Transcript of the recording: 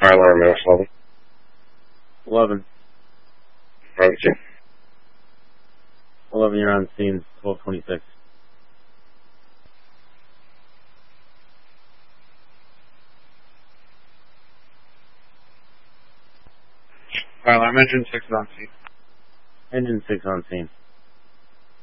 Fire alarm, Mass 11. 11. Right, 11, you're on scene, 1226. Fire alarm, engine 6 on scene. Engine 6 on scene.